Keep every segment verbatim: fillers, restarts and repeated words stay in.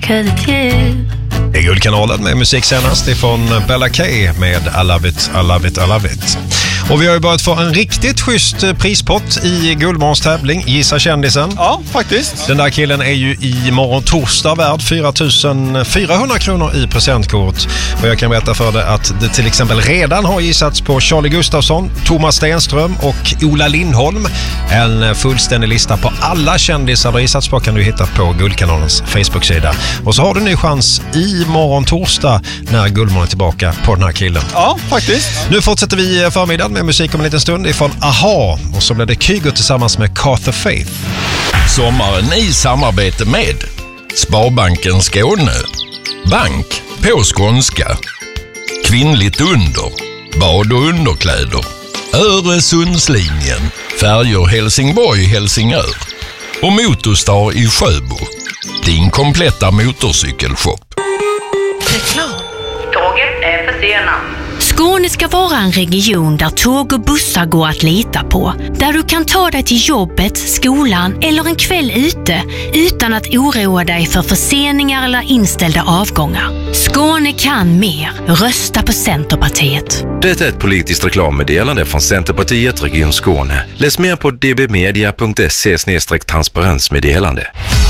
'cause it's you. Det är Guldkanalen med musik senast ifrån Bella K med I Love It, I Love It, I Love It. Och vi har ju börjat få en riktigt schysst prispott i Guldmorgons tävling. Gissa kändisen. Ja, faktiskt. Den där killen är ju i morgon torsdag värd fyra tusen fyrahundra kronor i presentkort. Och jag kan berätta för dig att det till exempel redan har gissats på Charlie Gustafsson, Thomas Stenström och Ola Lindholm. En fullständig lista på alla kändisar och gissats på kan du hitta på Guldkanalens Facebook-sida. Och så har du en ny chans i morgon torsdag när Guldmorgon är tillbaka på den här killen. Ja, faktiskt. Nu fortsätter vi förmiddagen med musik om en liten stund ifrån Aha. Och så blir det Kygo tillsammans med Carter Faith. Sommaren i samarbete med Sparbanken Skåne. Bank på skånska. Kvinnligt under. Bad- och underkläder. Öresundslinjen. Färjor Helsingborg-Helsingör. Och Motorstar i Sjöbo. Din kompletta motorcykelshop. Reklam. Tåget är försenat. Skåne ska vara en region där tåg och bussar går att lita på. Där du kan ta dig till jobbet, skolan eller en kväll ute utan att oroa dig för förseningar eller inställda avgångar. Skåne kan mer. Rösta på Centerpartiet. Det är ett politiskt reklammeddelande från Centerpartiet Region Skåne. Läs mer på d b media punkt se slash transparensmeddelande.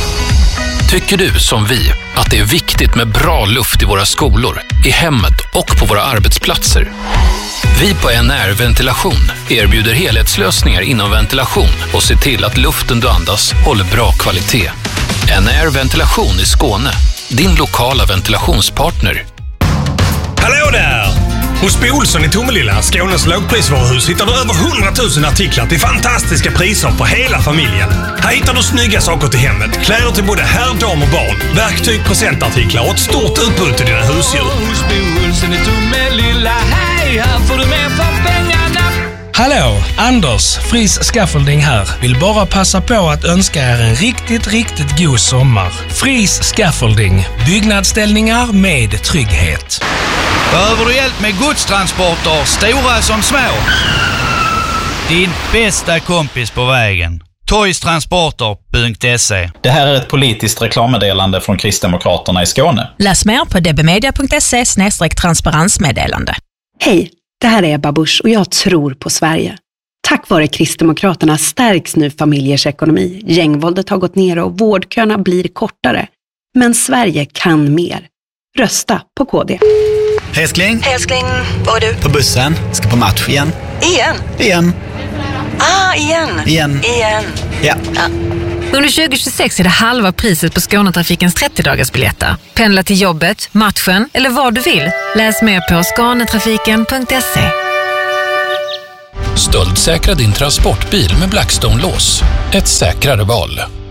Tycker du som vi att det är viktigt med bra luft i våra skolor, i hemmet och på våra arbetsplatser? Vi på N R Ventilation erbjuder helhetslösningar inom ventilation och ser till att luften du andas håller bra kvalitet. N R Ventilation i Skåne, din lokala ventilationspartner. Hallå där! Hos B. Olsson i Tomelilla, Skånes lågprisvaruhus, hittar du över hundratusen artiklar till fantastiska priser för hela familjen. Här hittar du snygga saker till hemmet, kläder till både herr, dam och barn, verktyg, presentartiklar och ett stort utbud till dina husdjur. Hos B. Olsson i Tomelilla, hej, här får du mer för pengarna. Hallå, Anders, Fris Scaffolding här. Vill bara passa på att önska er en riktigt, riktigt god sommar. Fris Scaffolding, byggnadsställningar med trygghet. Behöver du hjälp med godstransporter, stora som små? Din bästa kompis på vägen. toystransporter punkt se. Det här är ett politiskt reklammeddelande från Kristdemokraterna i Skåne. Läs mer på d b media punkt se slash transparensmeddelande. Hej, det här är Ebba Busch och jag tror på Sverige. Tack vare Kristdemokraterna stärks nu familjers ekonomi. Gängvåldet har gått ner och vårdköerna blir kortare. Men Sverige kan mer. Rösta på K D. Hej älskling. Hej älskling, vad är du? På bussen, ska på match igen. Igen? Igen. Ah, igen. Igen. Igen. Ja. ja. Under tjugo tjugosex är det halva priset på Skånetrafikens trettio-dagarsbiljetter. Pendla till jobbet, matchen eller vad du vill. Läs mer på skånetrafiken punkt se. Stöldsäkra din transportbil med Blackstone-lås. Ett säkrare val.